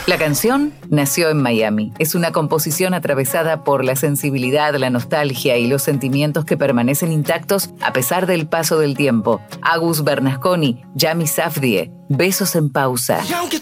La canción nació en Miami. Es una composición atravesada por la sensibilidad, la nostalgia y los sentimientos que permanecen intactos a pesar del paso del tiempo. Agus Bernasconi, Yami Safdie, Besos en pausa. Y aunque